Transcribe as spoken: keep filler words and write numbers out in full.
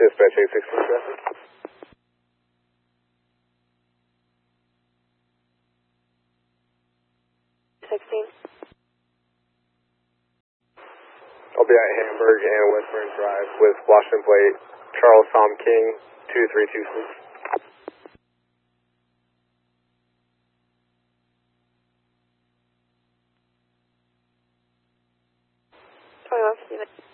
Dispatch eight sixteen traffic. sixteen. I'll be at Hamburg and Westburn Drive with Washington Plate, Charles Tom King, two three two six. twenty-one fifty.